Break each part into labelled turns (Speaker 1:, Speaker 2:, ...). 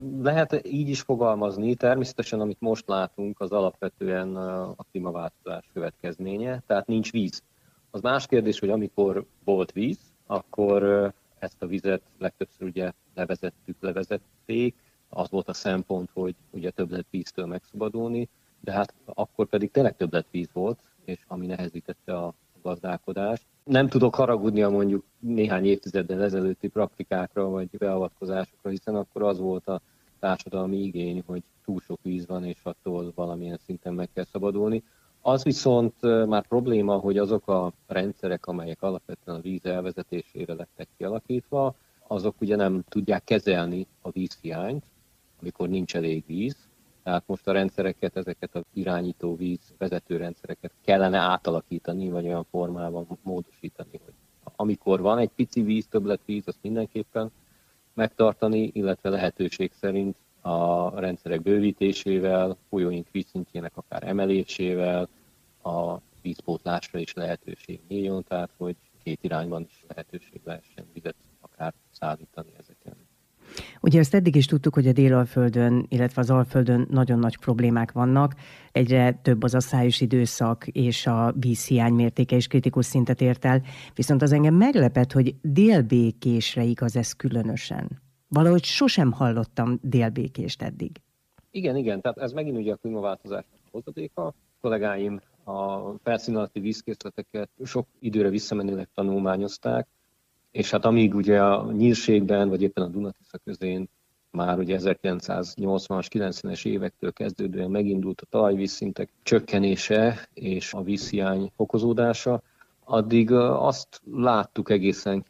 Speaker 1: Lehet így is fogalmazni, természetesen amit most látunk, az alapvetően a klímaváltozás következménye, tehát nincs víz. Az más kérdés, hogy amikor volt víz, akkor ezt a vizet legtöbbször ugye levezették, az volt a szempont, hogy ugye több lett víztől megszabadulni, de hát akkor pedig tényleg több lett víz volt, és ami nehezítette a gazdálkodást. Nem tudok haragudni a mondjuk néhány évtizeddel ezelőtti praktikákra vagy beavatkozásokra, hiszen akkor az volt a társadalmi igény, hogy túl sok víz van, és attól valamilyen szinten meg kell szabadulni. Az viszont már probléma, hogy azok a rendszerek, amelyek alapvetően a víz elvezetésére lettek kialakítva, azok ugye nem tudják kezelni a vízhiányt, amikor nincs elég víz. Tehát most a rendszereket, ezeket az irányító víz vezető rendszereket kellene átalakítani, vagy olyan formában módosítani, hogy amikor van egy pici víz, többletvíz, azt mindenképpen megtartani, illetve lehetőség szerint a rendszerek bővítésével, folyóink vízszintjének akár emelésével, a vízpótlásra is lehetőség nyíljon, tehát hogy két irányban is lehetőség lehessen vizet akár szállítani ezeken.
Speaker 2: Ugye azt eddig is tudtuk, hogy a Délalföldön, illetve az Alföldön nagyon nagy problémák vannak. Egyre több az asszályos időszak, és a vízhiány mértéke is kritikus szintet ért el. Viszont az engem meglepett, hogy Délbékésre igaz ez különösen. Valahogy sosem hallottam délbékést eddig.
Speaker 1: Igen, tehát ez megint ugye a klímaváltozásnak a hozadéka. A kollégáim a felszín alatti vízkészleteket sok időre visszamenőleg tanulmányozták, és hát amíg ugye a Nyírségben, vagy éppen a Duna-Tisza közén már ugye 1980-as, 90-es évektől kezdődően megindult a talajvízszintek csökkenése és a vízhiány fokozódása, addig azt láttuk egészen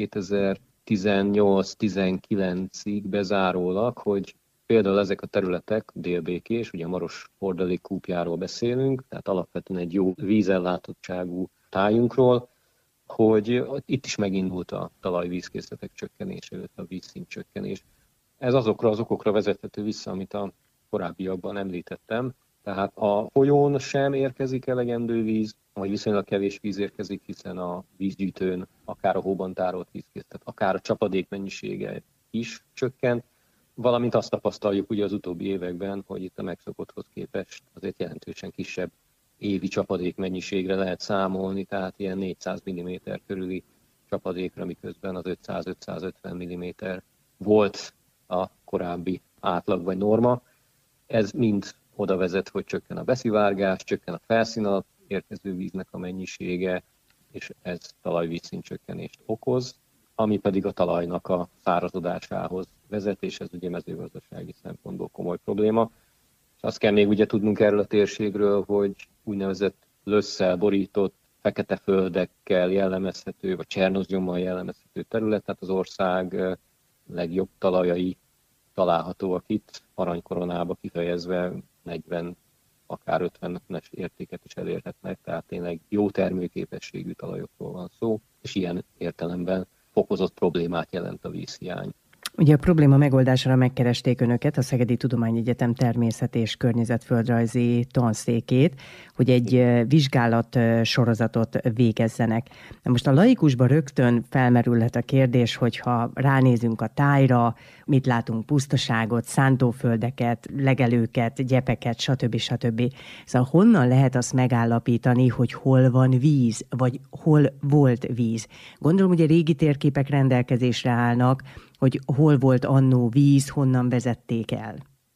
Speaker 1: 2018-19-ig bezárólag, hogy például ezek a területek, Délbékés, ugye a Maros hordalék kúpjáról beszélünk, tehát alapvetően egy jó vízellátottságú tájunkról, hogy itt is megindult a talajvízkészletek csökkenése, illetve a vízszint csökkenés. Ez azokra az okokra vezethető vissza, amit a korábbiakban említettem. Tehát a folyón sem érkezik elegendő víz, vagy viszonylag kevés víz érkezik, hiszen a vízgyűjtőn, akár a hóban tárolt vízkészlet, akár a csapadék mennyisége is csökkent, valamint azt tapasztaljuk ugye az utóbbi években, hogy itt a megszokotthoz képest azért jelentősen kisebb évi csapadék mennyiségre lehet számolni, tehát ilyen 400 mm körüli csapadékra, miközben az 500-550 mm volt a korábbi átlag vagy norma. Ez mind oda vezet, hogy csökken a beszivárgás, csökken a felszín alatt érkező víznek a mennyisége, és ez talajvízszint csökkenést okoz, ami pedig a talajnak a szárazodásához vezet, és ez ugye mezőgazdasági szempontból komoly probléma. És azt kell még ugye tudnunk erről a térségről, hogy úgynevezett lösszel borított, fekete földekkel jellemezhető, vagy csernozgyommal jellemezhető terület, tehát az ország legjobb talajai találhatóak itt, aranykoronába kifejezve 40, akár 50-es értéket is elérhetnek, tehát tényleg jó termőképességű talajokról van szó, és ilyen értelemben fokozott problémát jelent a vízhiány.
Speaker 2: Ugye a probléma megoldására megkeresték önöket, a Szegedi Tudományegyetem természet- és környezetföldrajzi tanszékét, hogy egy vizsgálat sorozatot végezzenek. Na most a laikusban rögtön felmerülhet a kérdés, hogyha ránézünk a tájra, mit látunk, pusztaságot, szántóföldeket, legelőket, gyepeket, stb. Szóval honnan lehet azt megállapítani, hogy hol van víz, vagy hol volt víz? Gondolom, hogy a régi térképek rendelkezésre állnak, hogy hol volt annó víz, honnan vezették el.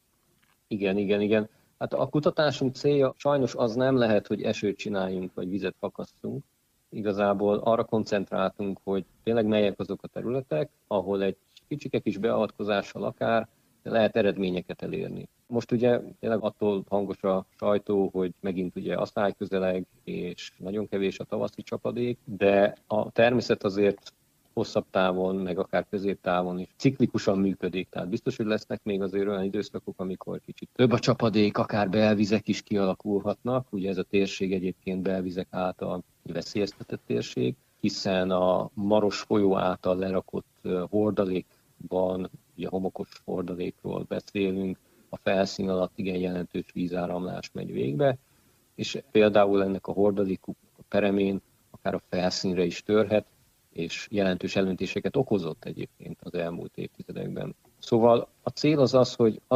Speaker 1: Igen. Hát a kutatásunk célja sajnos az nem lehet, hogy esőt csináljunk, vagy vizet fakasszunk. Igazából arra koncentráltunk, hogy tényleg melyek azok a területek, ahol egy kicsike kis beavatkozással akár lehet eredményeket elérni. Most ugye tényleg attól hangos a sajtó, hogy megint ugye asszály közeleg, és nagyon kevés a tavaszi csapadék, de a természet azért hosszabb távon, meg akár középtávon is ciklikusan működik. Tehát biztos, hogy lesznek még azért olyan időszakok, amikor kicsit több a csapadék, akár belvizek is kialakulhatnak. Ugye ez a térség egyébként belvizek által veszélyeztetett térség, hiszen a Maros folyó által lerakott hordalékban, ugye homokos hordalékról beszélünk, a felszín alatt igen jelentős vízáramlás megy végbe, és például ennek a hordalékuk a peremén akár a felszínre is törhet, és jelentős elöntéseket okozott egyébként az elmúlt évtizedekben. Szóval a cél az az, hogy